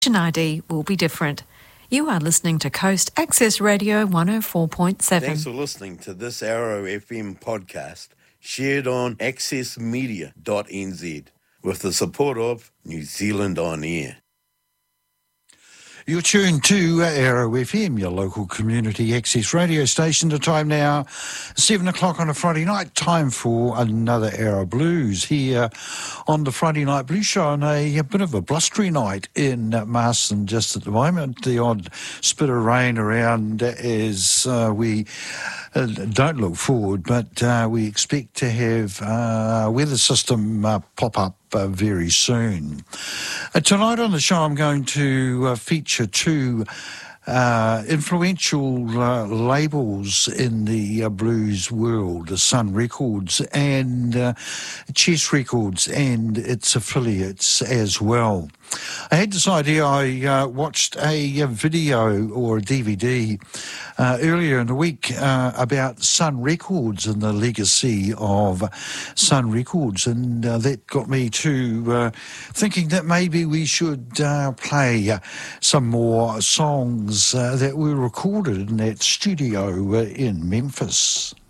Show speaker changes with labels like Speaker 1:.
Speaker 1: ID will be different. You are listening to Coast Access Radio 104.7.
Speaker 2: Thanks for listening to this Arrow FM podcast shared on accessmedia.nz with the support of New Zealand On Air.
Speaker 3: You're tuned to Arrow FM, your local community access radio station. The time now, 7 o'clock on a Friday night. Time for another Arrow Blues here on the Friday Night Blues Show on a bit of a blustery night in Marsden just at the moment. The odd spit of rain around as we don't look forward, but we expect to have a weather system pop up very soon. Tonight on the show I'm going to feature two influential labels in the blues world, Sun Records and Chess Records and its affiliates as well. I had this idea. I watched a video or a DVD earlier in the week about Sun Records and the legacy of Sun Records, and that got me to thinking that maybe we should play some more songs that were recorded in that studio in Memphis.